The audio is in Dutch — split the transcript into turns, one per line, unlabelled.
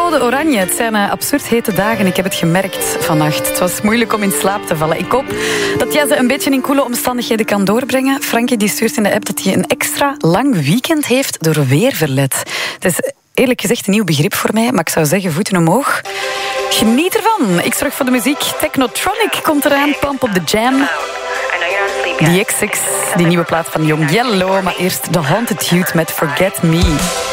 Code oranje. Het zijn absurd hete dagen. Ik heb het gemerkt vannacht. Het was moeilijk om in slaap te vallen. Ik hoop dat jij ze een beetje in koele omstandigheden kan doorbrengen. Frankie die stuurt in de app dat hij een extra lang weekend heeft door weerverlet. Het is eerlijk gezegd een nieuw begrip voor mij, maar ik zou zeggen voeten omhoog. Geniet ervan. Ik zorg voor de muziek. Technotronic komt eraan. Pump op de jam. Die XX, die nieuwe plaat van Young Yellow. Maar eerst The Haunted Youth met Forget Me.